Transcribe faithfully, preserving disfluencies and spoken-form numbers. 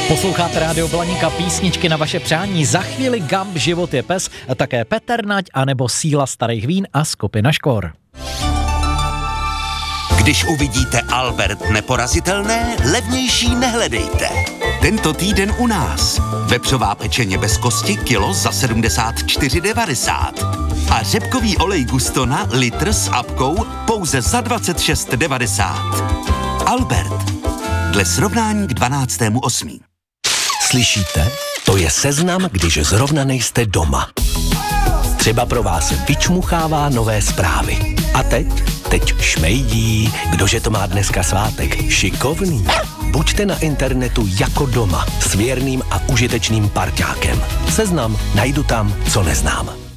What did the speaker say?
Posloucháte Rádio Blaníka, písničky na vaše přání. Za chvíli Gump, Život je pes, a také Petr Nať anebo Síla starých vín a skupina Škor. Když uvidíte Albert neporazitelné, levnější nehledejte. Tento týden u nás. Vepřová pečeně bez kosti kilo za sedmdesát čtyři devadesát. A řepkový olej Gustona litr s apkou pouze za dvacet šest devadesát. Albert. Dle srovnání k dvanáctému osmého Slyšíte? To je seznam, když zrovna nejste doma. Třeba pro vás vyčmuchává nové zprávy. A teď? Teď šmejdí. Kdože to má dneska svátek? Šikovný. Buďte na internetu jako doma s věrným a užitečným parťákem. Seznam najdu tam, co neznám.